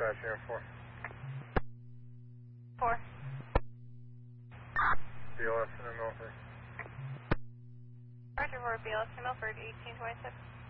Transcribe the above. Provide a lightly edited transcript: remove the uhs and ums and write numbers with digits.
dispatch here, 4. 4. BLS in Milford. Roger, 4, BLS in Milford, 1826.